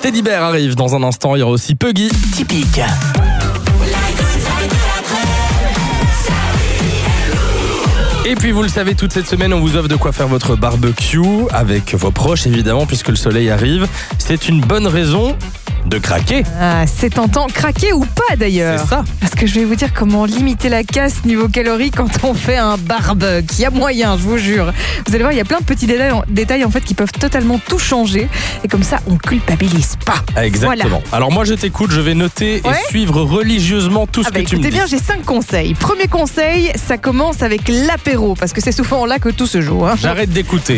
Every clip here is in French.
Teddy Bear arrive dans un instant, il y aura aussi Puggy. Typique. Et puis vous le savez, toute cette semaine, on vous offre de quoi faire votre barbecue avec vos proches, évidemment, puisque le soleil arrive. C'est une bonne raison de craquer. Ah, c'est tentant, craquer ou pas d'ailleurs. C'est ça. Parce que je vais vous dire comment limiter la casse niveau calories quand on fait un barbecue. Il y a moyen, je vous jure. Vous allez voir, il y a plein de petits détails en fait qui peuvent totalement tout changer. Et comme ça, on culpabilise pas. Exactement. Voilà. Alors moi, je t'écoute, je vais noter et suivre religieusement tout ce que tu me dis. Écoutez bien, j'ai 5 conseils. Premier conseil, ça commence avec l'apéro, parce que c'est souvent là que tout se joue. Hein. J'arrête d'écouter.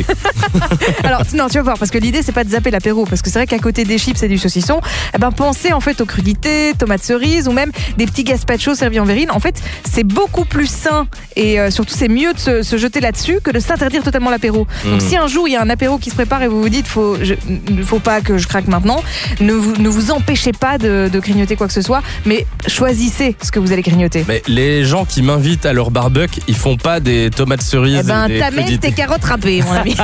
Alors non, tu vas voir, parce que l'idée c'est pas de zapper l'apéro, parce que c'est vrai qu'à côté des chips et du saucisson, pensez en fait aux crudités, tomates cerises ou même des petits gazpachos servis en verrine. En fait, c'est beaucoup plus sain et surtout c'est mieux de se jeter là-dessus que de s'interdire totalement l'apéro. Donc si un jour il y a un apéro qui se prépare et vous vous dites faut pas que je craque maintenant, ne vous empêchez pas de grignoter quoi que ce soit, mais choisissez ce que vous allez grignoter. Mais les gens qui m'invitent à leur barbecue, ils font pas des tomates cerises et des t'amènes crudités. tes carottes râpées, mon ami.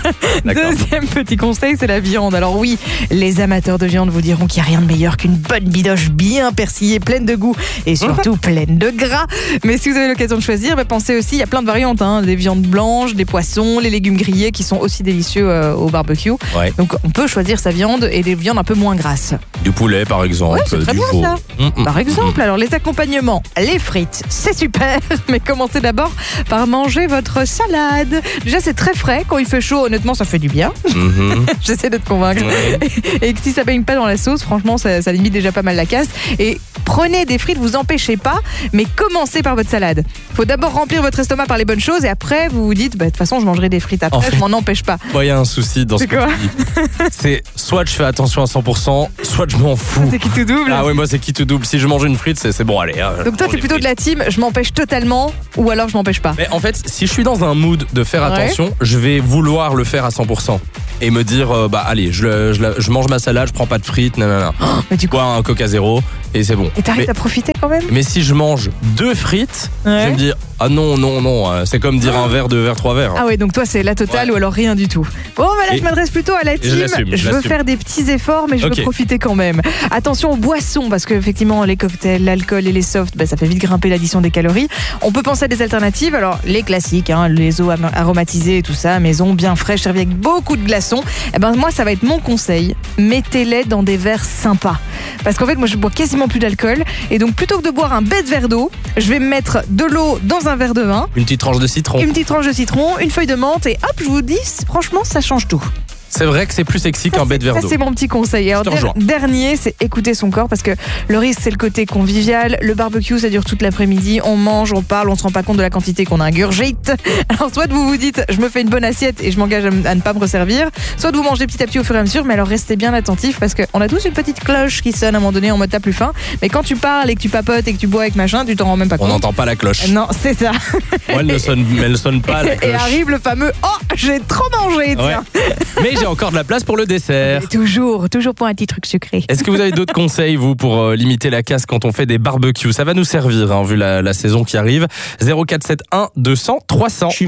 Deuxième petit conseil, c'est la viande. Alors oui, les amateurs de viande vous diront qu'il n'y a rien de meilleur qu'une bonne bidoche bien persillée, pleine de goût et surtout pleine de gras. Mais si vous avez l'occasion de choisir, pensez aussi, il y a plein de variantes, hein, des viandes blanches, des poissons, les légumes grillés qui sont aussi délicieux au barbecue. Ouais. Donc on peut choisir sa viande et des viandes un peu moins grasses. Du poulet par exemple. Ouais, c'est très du bon veau. ça. Par exemple, alors les accompagnements, les frites, c'est super, mais commencez d'abord par manger votre salade. Déjà c'est très frais, quand il fait chaud, honnêtement ça fait du bien. J'essaie de te convaincre. Ouais. Et que si ça baigne pas dans la sauce, franchement ça limite déjà pas mal la casse. Et prenez des frites, vous empêchez pas, mais commencez par votre salade. Faut d'abord remplir votre estomac par les bonnes choses et après vous vous dites de toute façon je mangerai des frites après, En fait, je m'en empêche pas. Il y a un souci dans ce que quoi tu dis. C'est soit je fais attention à 100%, soit je m'en fous. C'est qui tout double. Ah ouais, moi c'est qui tout double. Si je mange une frite, c'est bon, allez. Donc toi t'es plutôt de la team je m'empêche totalement ou alors je m'empêche pas. Mais en fait, si je suis dans un mood de faire attention, je vais vouloir le faire à 100%. Et me dire, allez, je mange ma salade, je prends pas de frites, nanana. Mais du coup, Bois un Coca Zéro et c'est bon. et t'arrives à profiter quand même. Mais si je mange 2 frites, je vais me dire, ah non, c'est comme dire un verre, 2 verres, 3 verres. Ah ouais, donc toi c'est la totale ou alors rien du tout. Bon là je m'adresse plutôt à la team. Je veux faire des petits efforts mais je veux profiter quand même. Attention aux boissons parce que effectivement les cocktails, l'alcool et les softs, ça fait vite grimper l'addition des calories. On peut penser à des alternatives. Alors les classiques, hein, les eaux aromatisées et tout ça, maison bien fraîche servie avec beaucoup de glaçons. Moi ça va être mon conseil. Mettez-les dans des verres sympas. Parce qu'en fait moi je bois quasiment plus d'alcool et donc plutôt que de boire un bête verre d'eau, je vais me mettre de l'eau dans un verre de vin. Une petite tranche de citron. Une petite tranche de citron, une feuille de menthe et hop, je vous dis, franchement, ça change tout. C'est vrai que c'est plus sexy qu'un bête verre d'eau. Ça, c'est mon petit conseil. Alors, dernier, c'est écouter son corps parce que le risque, c'est le côté convivial. Le barbecue, ça dure toute l'après-midi. On mange, on parle, on se rend pas compte de la quantité qu'on ingurgite. Alors, soit vous vous dites, je me fais une bonne assiette et je m'engage à ne pas me resservir. Soit vous mangez petit à petit au fur et à mesure. Mais alors, restez bien attentifs parce qu'on a tous une petite cloche qui sonne à un moment donné en mode t'as plus faim. Mais quand tu parles et que tu papotes et que tu bois avec machin, tu t'en rends même pas compte. On n'entend pas la cloche. Non, c'est ça. Moi, elle ne sonne pas la cloche. Et arrive le fameux « Oh, j'ai trop mangé !» tiens. Mais j'ai encore de la place pour le dessert. Toujours pour un petit truc sucré. Est-ce que vous avez d'autres conseils, vous, pour limiter la casse quand on fait des barbecues? Ça va nous servir, vu la saison qui arrive. 0471 200 300.